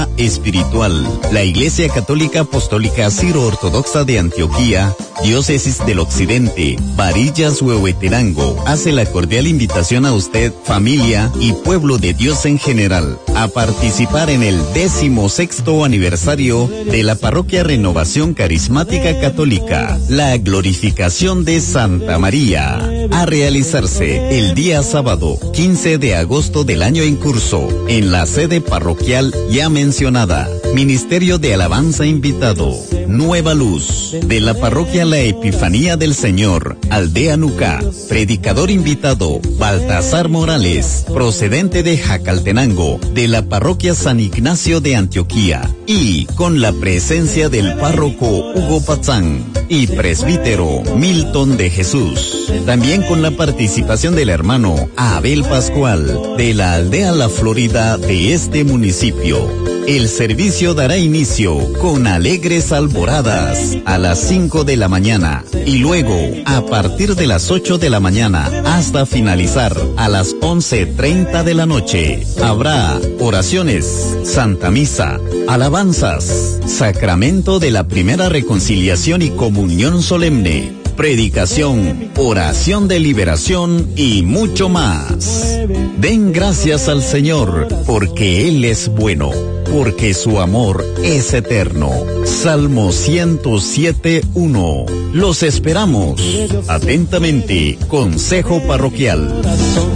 vida espiritual. La Iglesia Católica Apostólica Ciro-Ortodoxa de Antioquía, Diócesis del Occidente, Varillas, Huehuetenango, hace la cordial invitación a usted, familia y pueblo de Dios en general, a participar en el 16º aniversario de la Parroquia Renovación Carismática Católica, la glorificación de Santa María, a realizarse el día sábado 15 de agosto del año en curso, en la sede parroquial ya mencionada. Ministerio de Alabanza invitado, Nueva Luz, de la Parroquia La Epifanía del Señor, Aldea Nuca. Predicador invitado, Baltasar Morales, procedente de Jacaltenango, de la Parroquia San Ignacio de Antioquía, y con la presencia del párroco Hugo Pazán y presbítero Milton de Jesús. También con la participación del hermano Abel Pascual, de la Aldea La Florida de este municipio. El servicio dará inicio con alegres alboradas a las 5 de la mañana y luego a partir de las 8 de la mañana hasta finalizar a las 11:30 de la noche. Habrá oraciones, Santa Misa, alabanzas, sacramento de la primera reconciliación y comunión solemne, predicación, oración de liberación y mucho más. Den gracias al Señor, porque Él es bueno, porque su amor es eterno. Salmo 107:1. Los esperamos. Atentamente, Consejo Parroquial.